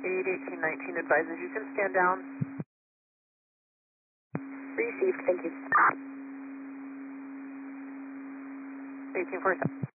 1819 advises you can stand down. Received, thank you. 1847.